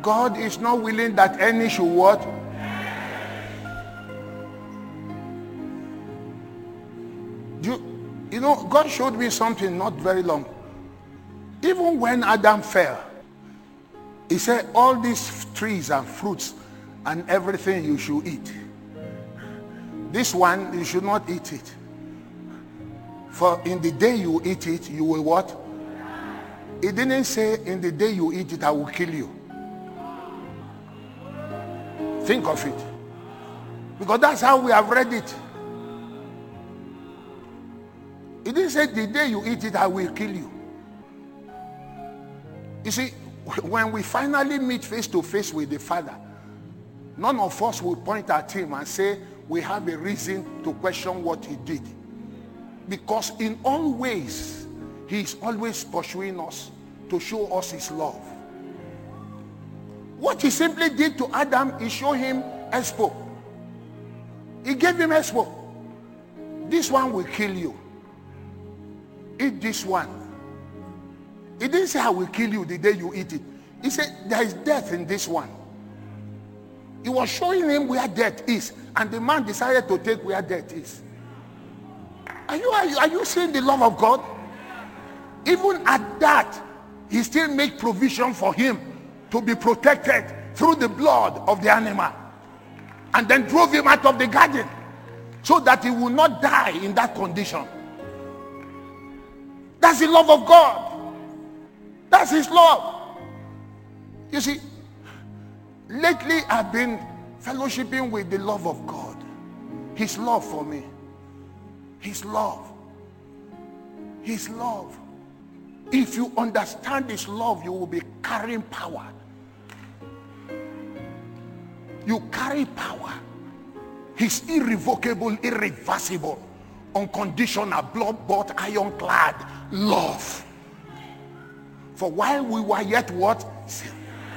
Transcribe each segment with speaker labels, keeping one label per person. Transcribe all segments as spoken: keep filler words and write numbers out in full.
Speaker 1: God is not willing that any should what? You, you know, God showed me something not very long. Even when Adam fell, he said all these trees and fruits and everything you should eat. This one, you should not eat it. For in the day you eat it, you will what? It didn't say in the day you eat it, I will kill you. Think of it. Because that's how we have read it. It didn't say the day you eat it, I will kill you. You see, when we finally meet face to face with the Father, none of us will point at him and say we have a reason to question what he did. Because in all ways, he is always pursuing us to show us his love. What he simply did to Adam is show him expo. He gave him expo. This one will kill you. Eat this one. He didn't say I will kill you the day you eat it. He said there is death in this one. He was showing him where death is, and the man decided to take where death is. Are you, are you, are you seeing the love of God? Even at that, he still made provision for him to be protected through the blood of the animal, and then drove him out of the garden so that he will not die in that condition. That's the love of God. That's his love. You see, lately I've been fellowshipping with the love of God. His love for me. His love. His love. If you understand his love, you will be carrying power. You carry power. His irrevocable, irreversible, unconditional, blood-bought, ironclad love. For while we were yet what? Sin,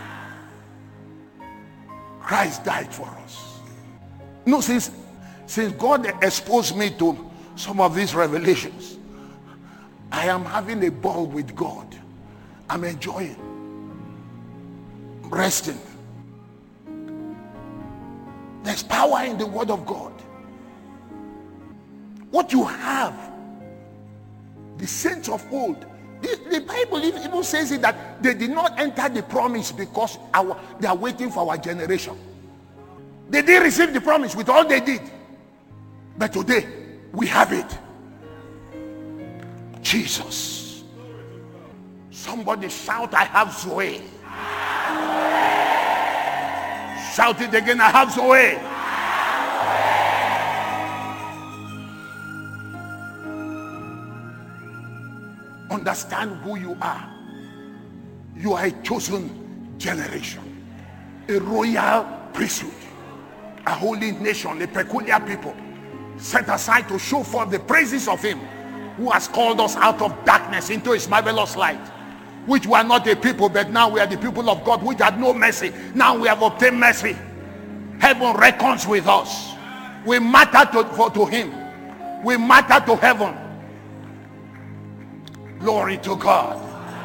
Speaker 1: Christ died for us. No, since, since God exposed me to some of these revelations, I am having a ball with God. I'm enjoying. Resting. There's power in the word of God. What you have, the saints of old, the, the Bible even says it that they did not enter the promise because our, they are waiting for our generation. They didn't receive the promise with all they did. But today, we have it. Jesus. Somebody shout, I have Zoe. Shout it again, I have Zoe. Understand who you are. You are a chosen generation, a royal priesthood, a holy nation, a peculiar people, set aside to show forth the praises of him who has called us out of darkness into his marvelous light, which were not a people, but now we are the people of God, which had no mercy. Now we have obtained mercy. Heaven reckons with us. We matter to, for, to him. We matter to heaven. Glory to God.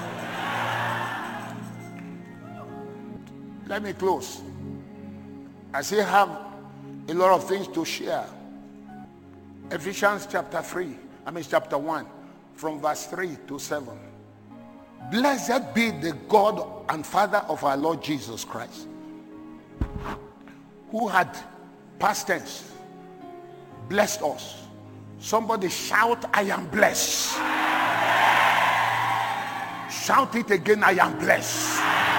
Speaker 1: Let me close. I still have a lot of things to share. Ephesians chapter three, I mean chapter one, from verse three to seven. Blessed be the God and Father of our Lord Jesus Christ, who had past tense blessed us. Somebody shout, I am blessed. Shout it again, I am blessed.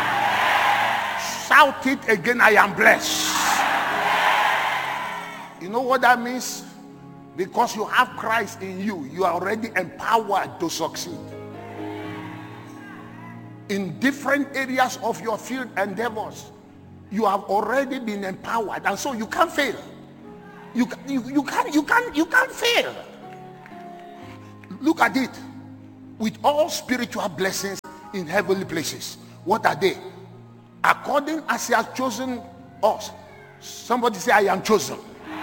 Speaker 1: Shout it again, I am blessed. You know what that means? Because you have Christ in you, you are already empowered to succeed. In different areas of your field endeavors, you have already been empowered, and so you can't fail. You, you, you, can't, you, can't, you can't fail. Look at it. With all spiritual blessings in heavenly places. What are they? According as he has chosen us. Somebody say, I am chosen.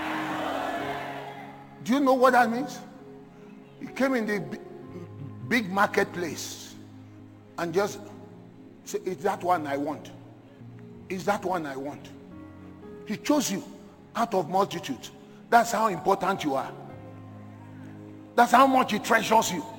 Speaker 1: Do you know what that means? He came in the big marketplace and just say, it's that one I want. is that one I want. He chose you out of multitudes. That's how important you are. That's how much he treasures you.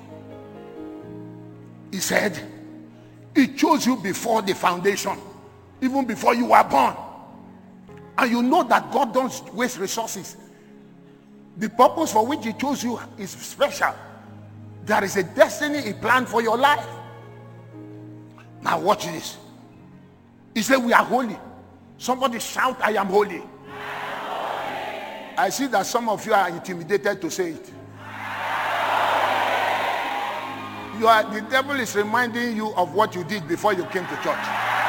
Speaker 1: He said, he chose you before the foundation, even before you were born. And you know that God don't waste resources. The purpose for which he chose you is special. There is a destiny he planned for your life. Now watch this. He said we are holy. Somebody shout, I am holy. I am holy. I see that some of you are intimidated to say it. You are, the devil is reminding you of what you did before you came to church.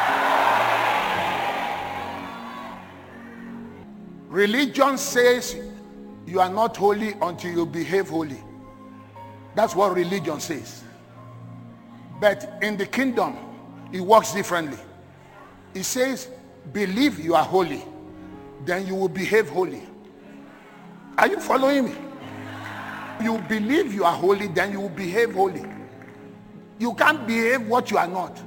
Speaker 1: Religion says you are not holy until you behave holy. That's what religion says. But in the kingdom, it works differently. It says, believe you are holy, then you will behave holy. Are you following me? You believe you are holy, then you will behave holy. You can't behave what you are not.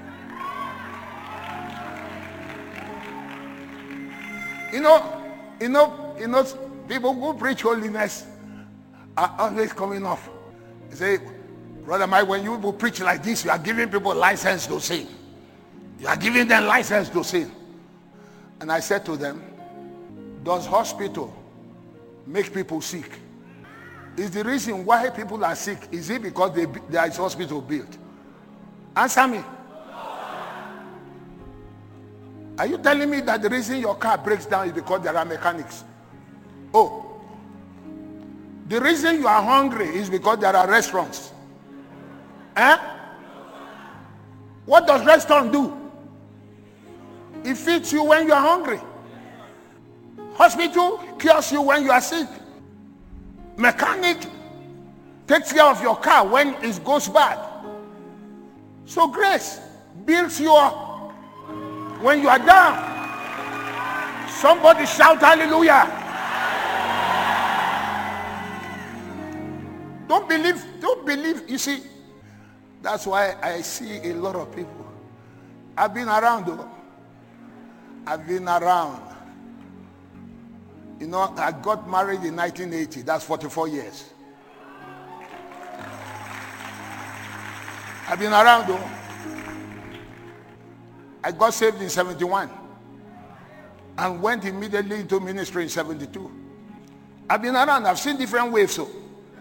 Speaker 1: You know, you know, you know, people who preach holiness are always coming off. They say, Brother Mike, when you will preach like this, you are giving people license to sin. You are giving them license to sin. And I said to them, does hospital make people sick? Is the reason why people are sick, is it because they, there is hospital built? Answer me. Are you telling me that the reason your car breaks down is because there are mechanics? Oh. The reason you are hungry is because there are restaurants. Eh? What does restaurant do? It feeds you when you are hungry. Hospital cures you when you are sick. Mechanic takes care of your car when it goes bad. So grace builds you up when you are down. Somebody shout hallelujah. Don't believe, don't believe. You see, that's why I see a lot of people. I've been around though. I've been around. You know, I got married in nineteen eighty. That's forty-four years. I've been around though. I got saved in seventy-one and went immediately into ministry in seventy-two. I've been around. I've seen different waves. So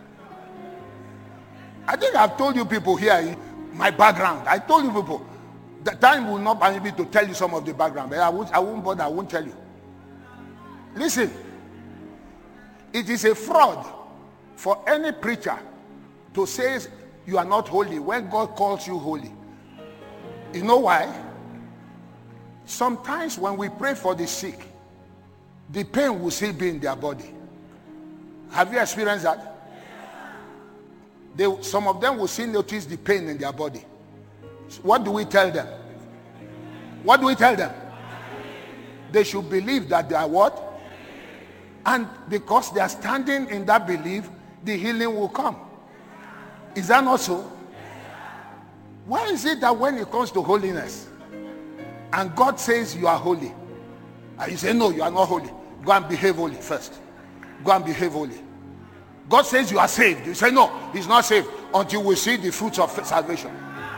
Speaker 1: I think I've told you people here my background. I told you people. The time will not permit me to tell you some of the background. But I won't, I won't bother. I won't tell you. Listen. It is a fraud for any preacher to say you are not holy when God calls you holy. You know why? Sometimes when we pray for the sick, the pain will still be in their body. Have you experienced that? They, some of them will still notice the pain in their body. So what do we tell them? What do we tell them? They should believe that they are what? And because they are standing in that belief, the healing will come. Is that not so? Why is it that when it comes to holiness, and God says you are holy, and you say, no, you are not holy. Go and behave holy first. Go and behave holy. God says you are saved. You say, no, he's not saved until we see the fruits of salvation.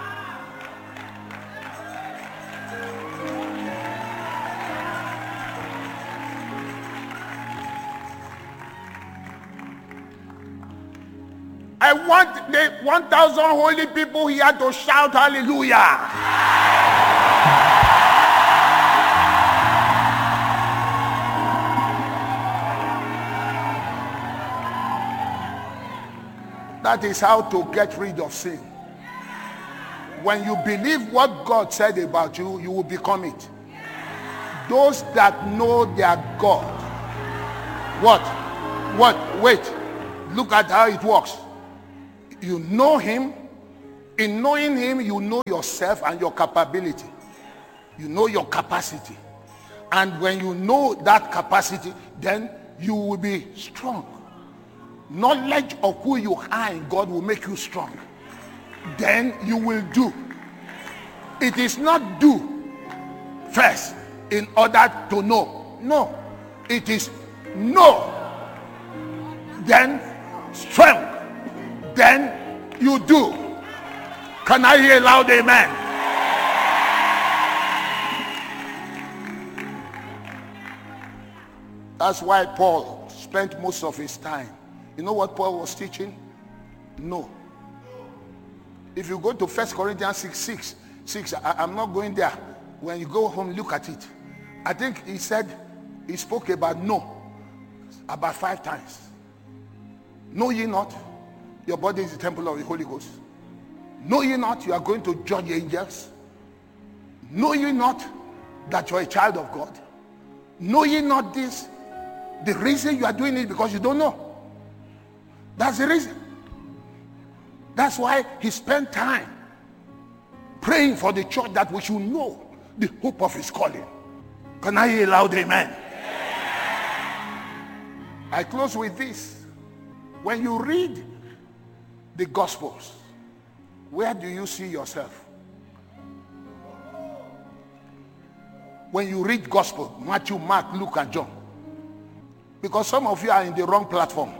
Speaker 1: I want the one thousand holy people here to shout hallelujah. That is how to get rid of sin. When you believe what God said about you, you will become it. Those that know their God. What? What? Wait. Look at how it works. You know him. In knowing him, you know yourself and your capability. You know your capacity. And when you know that capacity, then you will be strong. Knowledge of who you are in God will make you strong. Then you will do. It is not do first. in order to know. No. It is know. Then strength. Then you do. Can I hear a loud amen? That's why Paul spent most of his time. You know what Paul was teaching? No. If you go to First Corinthians six, six, six, I, I'm not going there. When you go home, look at it. I think he said, he spoke about no, about five times. Know ye not, your body is the temple of the Holy Ghost. Know ye not, you are going to judge angels. Know ye not that you are a child of God. Know ye not this. The reason you are doing it because you don't know. That's the reason. That's why he spent time praying for the church, that we should know the hope of his calling. Can I hear a loud amen? I close with this. When you read the Gospels, where do you see yourself? When you read Gospel, Matthew, Mark, Luke, and John. Because some of you are in the wrong platform.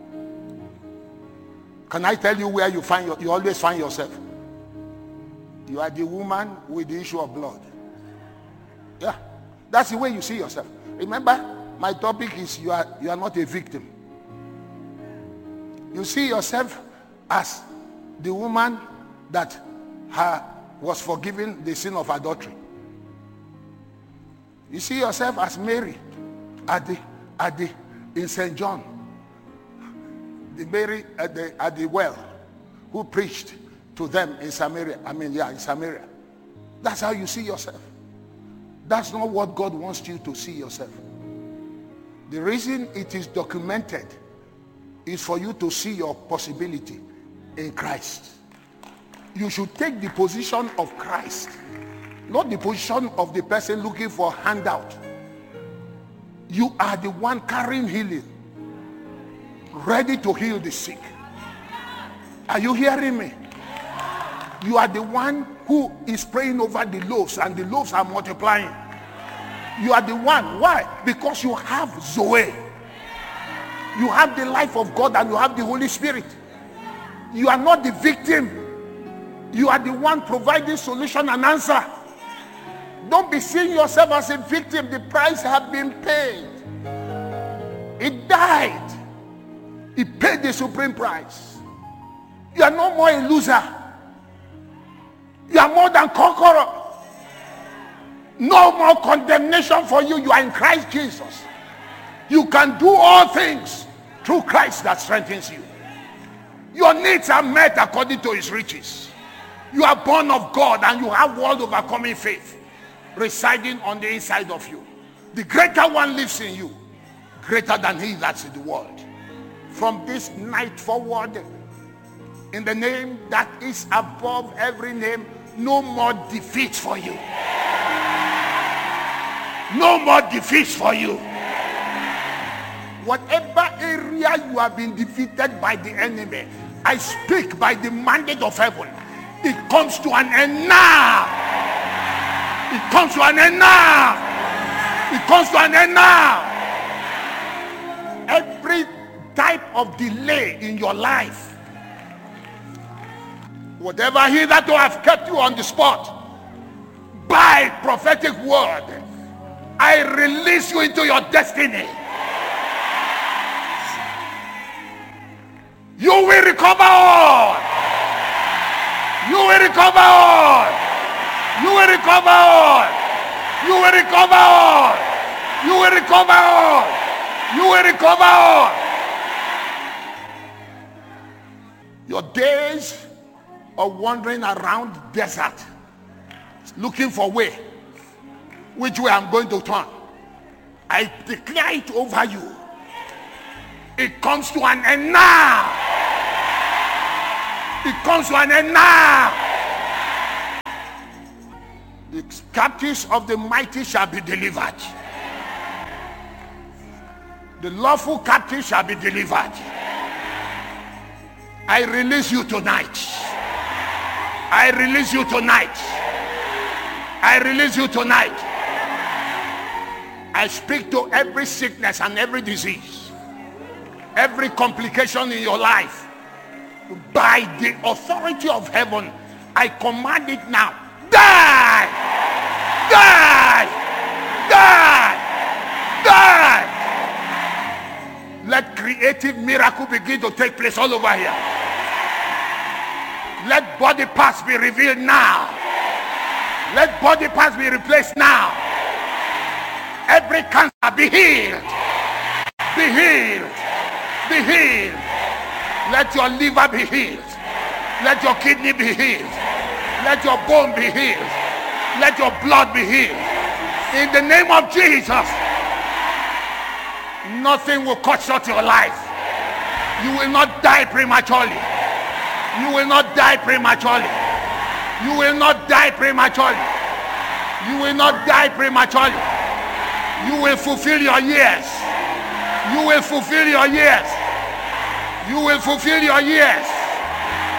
Speaker 1: Can I tell you where you find your, you always find yourself? You are the woman with the issue of blood. Yeah, that's the way you see yourself. Remember, my topic is you are you are not a victim. You see yourself as the woman that her was forgiven the sin of adultery. You see yourself as Mary at the at the in Saint John, the Mary at the at the well, who preached to them in Samaria. I mean, yeah, in Samaria. That's how you see yourself. That's not what God wants you to see yourself. The reason it is documented is for you to see your possibility in Christ. You should take the position of Christ, not the position of the person looking for a handout. You are the one carrying healing, ready to heal the sick. Are you hearing me? You are the one who is praying over the loaves, and the loaves are multiplying. You are the one. Why? Because you have Zoe. You have the life of God, and you have the Holy Spirit. You are not the victim. You are the one providing solution and answer. Don't be seeing yourself as a victim. The price has been paid. It died. He paid the supreme price. You are no more a loser. You are more than conqueror. No more condemnation for you. You are in Christ Jesus. You can do all things through Christ that strengthens you. Your needs are met according to his riches. You are born of God, and you have world overcoming faith residing on the inside of you. The greater one lives in you, greater than he that's in the world. From this night forward, in the name that is above every name, no more defeats for you. No more defeats for you. Whatever area you have been defeated by the enemy, I speak by the mandate of heaven. It comes to an end now. It comes to an end now. It comes to an end now. Every type of delay in your life, whatever hitherto have kept you on the spot, by prophetic word, I release you into your destiny. You will recover all. You will recover all. You will recover all. You will recover all. You will recover all. You will recover all. Your days of wandering around desert, looking for way, which way I'm going to turn, I declare it over you. It comes to an end now. It comes to an end now. The captives of the mighty shall be delivered. The lawful captives shall be delivered. I release you tonight. I release you tonight. I release you tonight. I speak to every sickness and every disease, every complication in your life. By the authority of heaven, I command it now. Die! Die! Die! Die! Let creative miracle begin to take place all over here. Let body parts be revealed now. Let body parts be replaced now. Every cancer be healed. Be healed. Be healed. Let your liver be healed. Let your kidney be healed. Let your bone be healed. Let your blood be healed. In the name of Jesus. Nothing will cut short your life. You will not die prematurely. You will not die prematurely. You will not die prematurely. You will not die prematurely. You will fulfill your years. You will fulfill your years. You will fulfill your years.